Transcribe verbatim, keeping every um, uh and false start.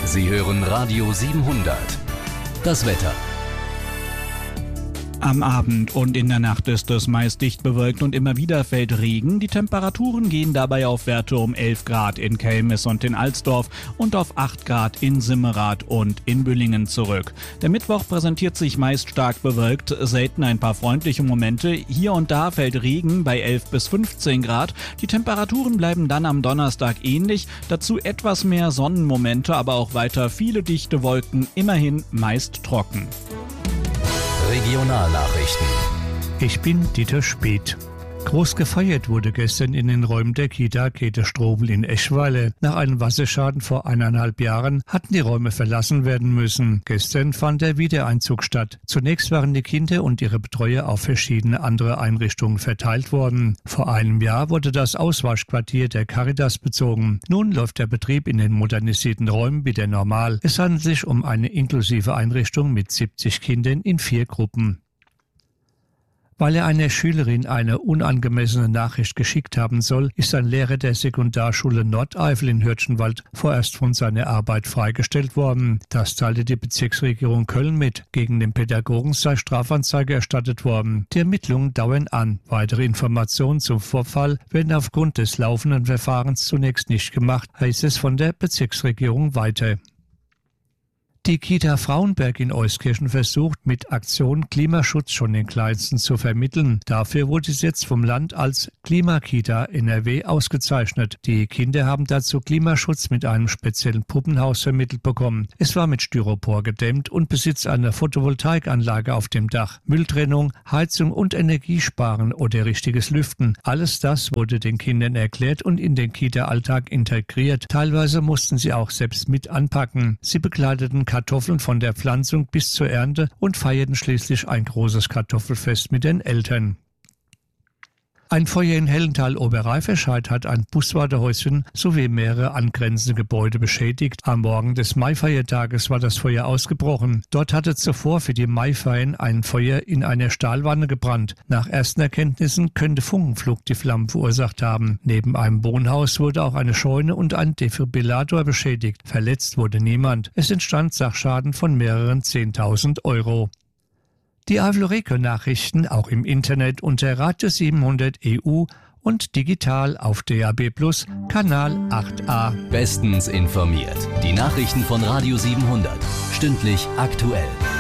Sie hören Radio siebenhundert. Das Wetter. Am Abend und in der Nacht ist es meist dicht bewölkt und immer wieder fällt Regen. Die Temperaturen gehen dabei auf Werte um elf Grad in Kelmis und in Alsdorf und auf acht Grad in Simmerath und in Büllingen zurück. Der Mittwoch präsentiert sich meist stark bewölkt, selten ein paar freundliche Momente. Hier und da fällt Regen bei elf bis fünfzehn Grad. Die Temperaturen bleiben dann am Donnerstag ähnlich. Dazu etwas mehr Sonnenmomente, aber auch weiter viele dichte Wolken, immerhin meist trocken. Regionalnachrichten. Ich bin Dieter Speth. Groß gefeiert wurde gestern in den Räumen der Kita Käthe Strobel in Eschweiler. Nach einem Wasserschaden vor eineinhalb Jahren hatten die Räume verlassen werden müssen. Gestern fand der Wiedereinzug statt. Zunächst waren die Kinder und ihre Betreuer auf verschiedene andere Einrichtungen verteilt worden. Vor einem Jahr wurde das Auswaschquartier der Caritas bezogen. Nun läuft der Betrieb in den modernisierten Räumen wieder normal. Es handelt sich um eine inklusive Einrichtung mit siebzig Kindern in vier Gruppen. Weil er einer Schülerin eine unangemessene Nachricht geschickt haben soll, ist ein Lehrer der Sekundarschule Nordeifel in Hürtgenwald vorerst von seiner Arbeit freigestellt worden. Das teilte die Bezirksregierung Köln mit. Gegen den Pädagogen sei Strafanzeige erstattet worden. Die Ermittlungen dauern an. Weitere Informationen zum Vorfall werden aufgrund des laufenden Verfahrens zunächst nicht gemacht, heißt es von der Bezirksregierung weiter. Die Kita Frauenberg in Euskirchen versucht mit Aktion Klimaschutz schon den Kleinsten zu vermitteln. Dafür wurde sie jetzt vom Land als Klimakita N R W ausgezeichnet. Die Kinder haben dazu Klimaschutz mit einem speziellen Puppenhaus vermittelt bekommen. Es war mit Styropor gedämmt und besitzt eine Photovoltaikanlage auf dem Dach. Mülltrennung, Heizung und Energiesparen oder richtiges Lüften. Alles das wurde den Kindern erklärt und in den Kita-Alltag integriert. Teilweise mussten sie auch selbst mit anpacken. Sie begleiteten Kartoffeln von der Pflanzung bis zur Ernte und feierten schließlich ein großes Kartoffelfest mit den Eltern. Ein Feuer in Hellental-Oberreiferscheid hat ein Buswartehäuschen sowie mehrere angrenzende Gebäude beschädigt. Am Morgen des Maifeiertages war das Feuer ausgebrochen. Dort hatte zuvor für die Maifeiern ein Feuer in einer Stahlwanne gebrannt. Nach ersten Erkenntnissen könnte Funkenflug die Flammen verursacht haben. Neben einem Wohnhaus wurde auch eine Scheune und ein Defibrillator beschädigt. Verletzt wurde niemand. Es entstand Sachschaden von mehreren zehntausend Euro. Die Eifel-Region-Nachrichten auch im Internet unter Radio siebenhundert E U und digital auf D A B plus, Kanal acht a. Bestens informiert. Die Nachrichten von Radio siebenhundert. Stündlich aktuell.